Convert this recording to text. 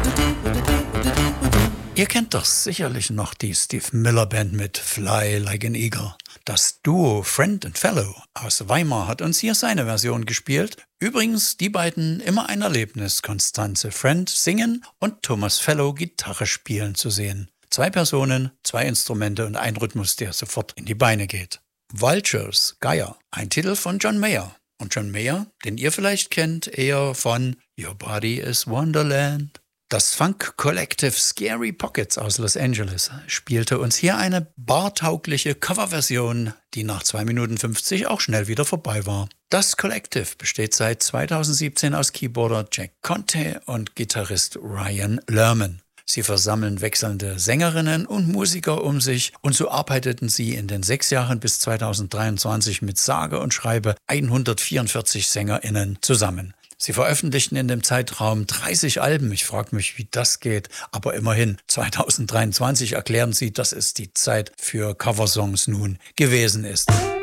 Ihr kennt doch sicherlich noch die Steve Miller Band mit Fly Like an Eagle. Das Duo Friend and Fellow aus Weimar hat uns hier seine Version gespielt. Übrigens die beiden immer ein Erlebnis, Constanze Friend singen und Thomas Fellow Gitarre spielen zu sehen. 2 Personen, 2 Instrumente und ein Rhythmus, der sofort in die Beine geht. Vultures, Geier, ein Titel von John Mayer. Und John Mayer, den ihr vielleicht kennt, eher von Your Body is Wonderland. Das Funk Collective Scary Pockets aus Los Angeles spielte uns hier eine bartaugliche Coverversion, die nach 2 Minuten 50 auch schnell wieder vorbei war. Das Collective besteht seit 2017 aus Keyboarder Jack Conte und Gitarrist Ryan Lerman. Sie versammeln wechselnde Sängerinnen und Musiker um sich und so arbeiteten sie in den 6 Jahren bis 2023 mit sage und schreibe 144 SängerInnen zusammen. Sie veröffentlichten in dem Zeitraum 30 Alben. Ich frage mich, wie das geht. Aber immerhin, 2023 erklären sie, dass es die Zeit für Coversongs nun gewesen ist.